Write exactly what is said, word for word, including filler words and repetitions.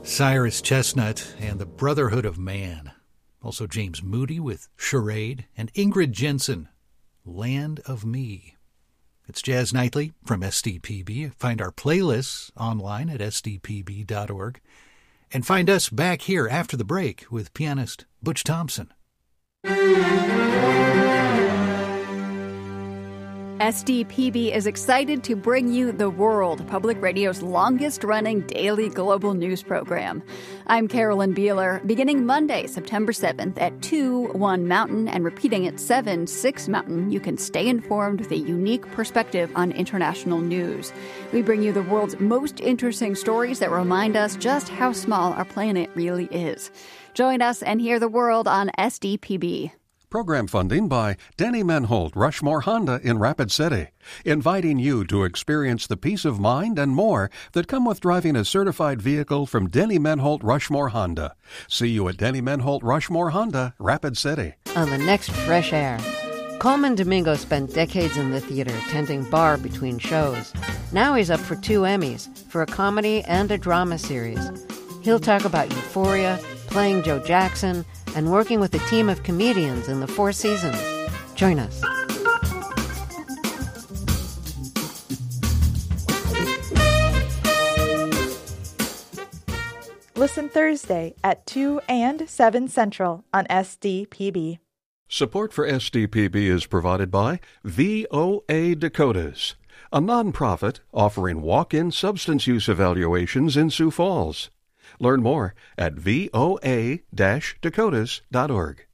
Cyrus Chestnut and the Brotherhood of Man. Also James Moody with Charade, and Ingrid Jensen, Land of Me. It's Jazz Nightly from S D P B. Find our playlists online at s d p b dot org. And find us back here after the break with pianist Butch Thompson. S D P B is excited to bring you The World, Public Radio's longest-running daily global news program. I'm Carolyn Beeler. Beginning Monday, September seventh at two, one Mountain, and repeating at seven, six Mountain, you can stay informed with a unique perspective on international news. We bring you the world's most interesting stories that remind us just how small our planet really is. Join us and hear the world on S D P B. Program funding by Denny Menholt Rushmore Honda in Rapid City, inviting you to experience the peace of mind and more that come with driving a certified vehicle from Denny Menholt Rushmore Honda. See you at Denny Menholt Rushmore Honda, Rapid City. On the next Fresh Air, Coleman Domingo spent decades in the theater tending bar between shows. Now he's up for two Emmys for a comedy and a drama series. He'll talk about Euphoria, playing Joe Jackson, and working with a team of comedians in the Four Seasons. Join us. Listen Thursday at two and seven Central on S D P B. Support for S D P B is provided by V O A Dakotas, a nonprofit offering walk-in substance use evaluations in Sioux Falls. Learn more at v o a dash dakotas dot org.